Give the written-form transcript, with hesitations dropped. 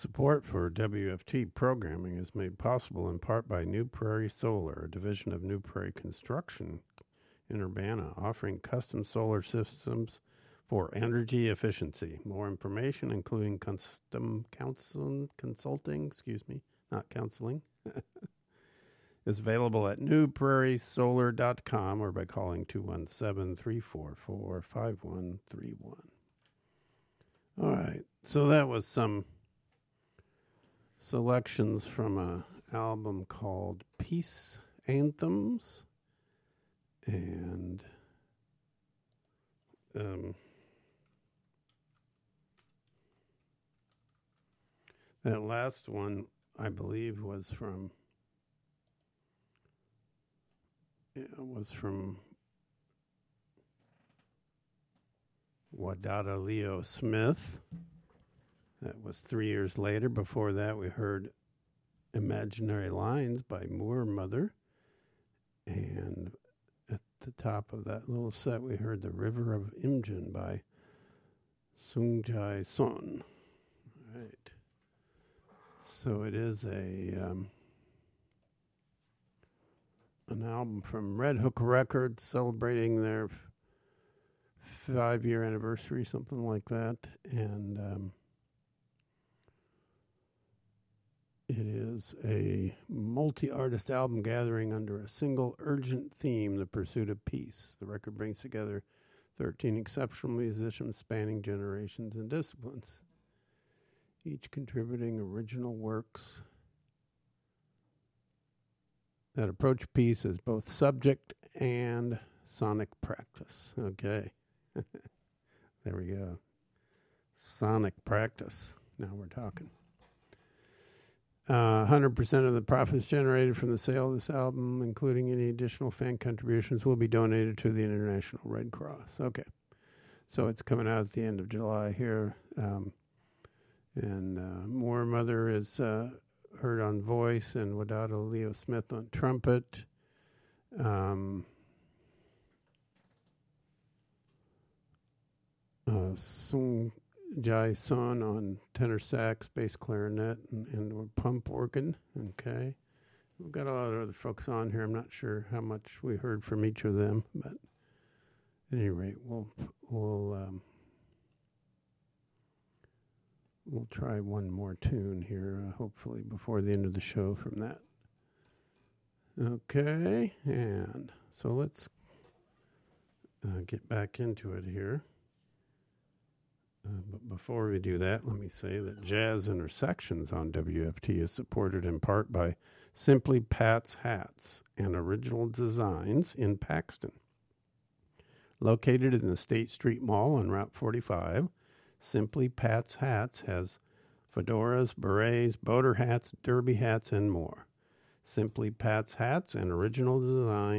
Support for WFT programming is made possible in part by New Prairie Solar, a division of New Prairie Construction in Urbana, offering custom solar systems for energy efficiency. More information, including custom consulting, not counseling, is available at newprairiesolar.com or by calling 217-344-5131. All right, so that was some selections from an album called Peace Anthems, and that last one, I believe, was from Wadada Leo Smith. That was 3 years later. Before that, we heard Imaginary Lines by Moor Mother. And at the top of that little set, we heard The River of Imjin by Sung Jae Son. All right. So it is an album from Red Hook Records celebrating their 5-year anniversary, something like that. And it is a multi-artist album gathering under a single urgent theme, the pursuit of peace. The record brings together 13 exceptional musicians spanning generations and disciplines, each contributing original works that approach peace as both subject and sonic practice. Okay. There we go. Sonic practice. Now we're talking. 100% of the profits generated from the sale of this album, including any additional fan contributions, will be donated to the International Red Cross. Okay. So it's coming out at the end of July here. And Moor Mother is heard on voice, and Wadada Leo Smith on trumpet. Sung Jae Son on tenor sax, bass clarinet, and pump organ. Okay. We've got a lot of other folks on here. I'm not sure how much we heard from each of them, but at any rate, we'll try one more tune here, hopefully before the end of the show from that. Okay, and so let's get back into it here. But before we do that, let me say that Jazz Intersections on WFT is supported in part by Simply Pat's Hats and Original Designs in Paxton. Located in the State Street Mall on Route 45, Simply Pat's Hats has fedoras, berets, boater hats, derby hats, and more. Simply Pat's Hats and Original Designs